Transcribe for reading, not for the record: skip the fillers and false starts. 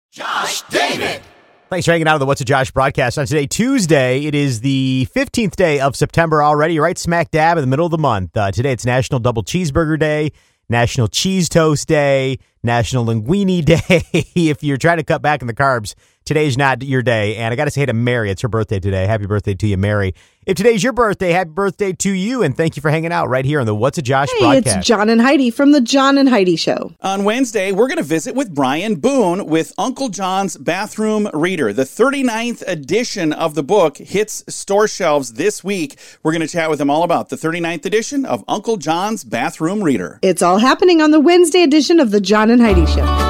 Josh David. Thanks for hanging out on the What's a Josh broadcast. On today, Tuesday, it is the 15th day of September already, right smack dab in the middle of the month. Today, it's National Double Cheeseburger Day, National Cheese Toast Day, National Linguine Day. If you're trying to cut back on the carbs, today's not your day. And I got to say hey to Mary. It's her birthday today. Happy birthday to you, Mary. If today's your birthday, happy birthday to you. And thank you for hanging out right here on the What's a Josh broadcast. It's John and Heidi from the John and Heidi Show. On Wednesday, we're going to visit with Brian Boone with Uncle John's Bathroom Reader. The 39th edition of the book hits store shelves this week. We're going to chat with him all about the 39th edition of Uncle John's Bathroom Reader. It's all happening on the Wednesday edition of the John and Heidi Show.